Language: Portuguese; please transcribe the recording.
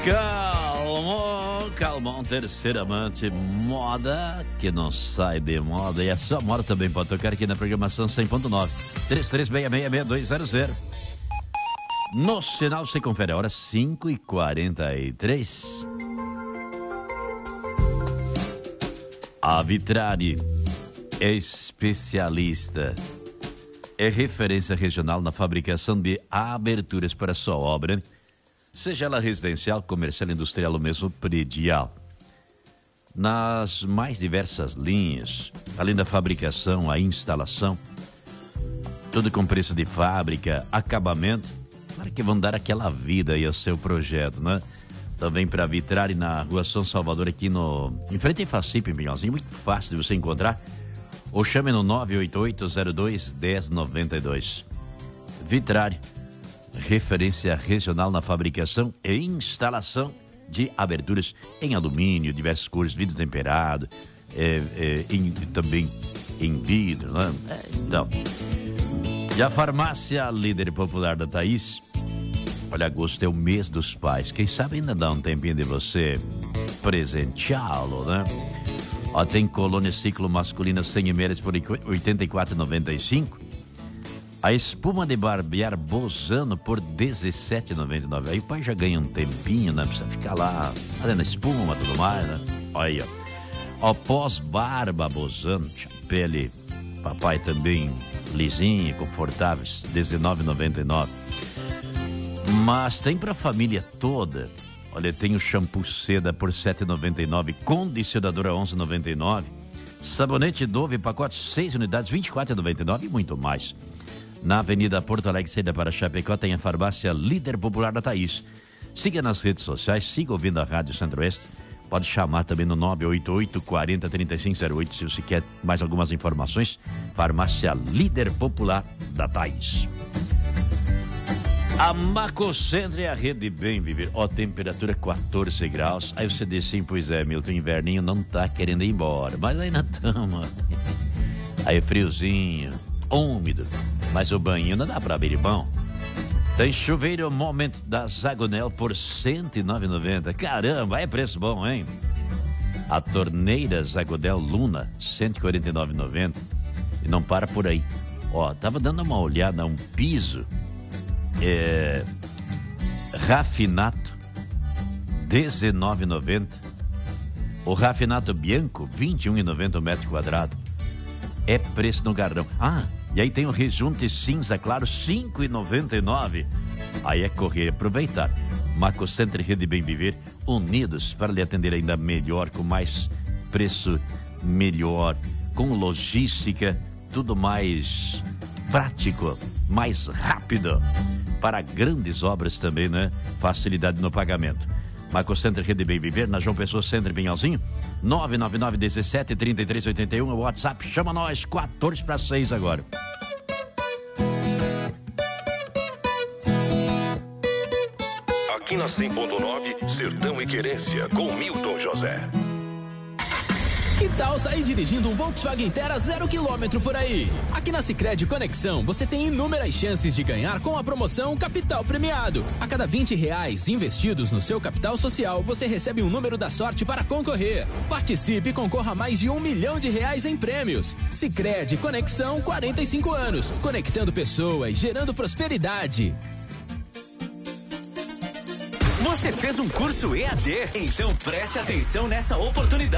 Calmon, terceira amante, moda que não sai de moda. E essa moda também pode tocar aqui na programação 100.9 33666200. No sinal você confere a hora 5h43. A Vitrari é especialista, é referência regional na fabricação de aberturas para sua obra, seja ela residencial, comercial, industrial ou mesmo predial. Nas mais diversas linhas, além da fabricação, a instalação, tudo com preço de fábrica, acabamento, para que vão dar aquela vida aí ao seu projeto, né? Também para Vitrari na Rua São Salvador, aqui em frente a Facip, em Pinhalzinho, muito fácil de você encontrar. Ou chame no 988-02-1092. Vitrari, referência regional na fabricação e instalação de aberturas em alumínio, diversas cores, vidro temperado, também em vidro, né? Então, e a farmácia líder popular da Thaís, olha, agosto é o mês dos pais, quem sabe ainda dá um tempinho de você presenteá-lo, né? Ó, tem colônia ciclo masculina 100 ml por R$ 84,95. A espuma de barbear Bozano por R$ 17,99. Aí o pai já ganha um tempinho, né? Precisa ficar lá fazendo espuma e tudo mais, né? Olha aí, ó. Ó, pós-barba Bozano, pele, papai também lisinha, confortável, R$ 19,99. Mas tem pra família toda. Olha, tem o shampoo Seda por R$ 7,99, condicionadora R$ 11,99, sabonete Dove, pacote 6 unidades, R$ 24,99 e muito mais. Na Avenida Porto Alegre, saída para Chapecó, tem a farmácia líder popular da Thaís. Siga nas redes sociais, siga ouvindo a Rádio Centro-Oeste. Pode chamar também no 988-40-3508 se você quer mais algumas informações. Farmácia líder popular da Thaís. A Macocentro é a rede Bem Viver. Ó, temperatura 14 graus. Aí você diz sim, pois é, Milton, inverninho não tá querendo ir embora. Mas ainda estamos. Aí friozinho, úmido. Mas o banho não dá pra abrir mão. Tem chuveiro Moment da Zagonel por R$ 109,90. Caramba, é preço bom, hein? A torneira Zagonel Luna, R$ 149,90. E não para por aí. Ó, tava dando uma olhada, um piso Rafinato, R$19,90. O Rafinato Bianco, R$21,90 o metro quadrado. É preço no Gardão. Ah, e aí tem o rejunte cinza claro, R$5,99. Aí é correr e aproveitar. Macocentro e Rede Bem Viver, unidos para lhe atender ainda melhor, com mais preço melhor, com logística, tudo mais prático, mais rápido. Para grandes obras também, né? Facilidade no pagamento. Macocentro Rede Bem Viver, na João Pessoa Centro, Pinhalzinho, 999-17-3381, o WhatsApp, chama nós, 5:45 agora. Aqui na 100.9, Sertão e Querência, com Milton José. Que tal sair dirigindo um Volkswagen Terra 0 km por aí? Aqui na Sicredi Conexão, você tem inúmeras chances de ganhar com a promoção Capital Premiado. A cada R$20 investidos no seu capital social, você recebe um número da sorte para concorrer. Participe e concorra a mais de R$1 milhão em prêmios. Sicredi Conexão, 45 anos. Conectando pessoas, gerando prosperidade. Você fez um curso EAD? Então preste atenção nessa oportunidade.